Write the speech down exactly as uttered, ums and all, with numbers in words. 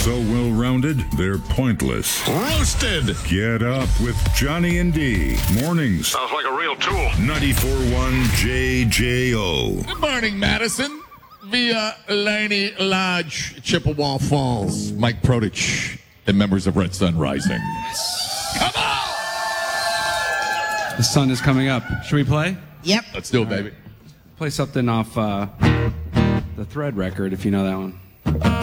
So well-rounded, they're pointless. Roasted! Get up with Johnny and D. Mornings. Sounds like a real tool. ninety-four point one J J O. Good morning, Madison. Via Laney Lodge, Chippewa Falls. Mike Prodich and members of Red Sun Rising. Come on! The sun is coming up. Should we play? Yep. Let's do it, baby. Play something off uh, the Thread record, if you know that one.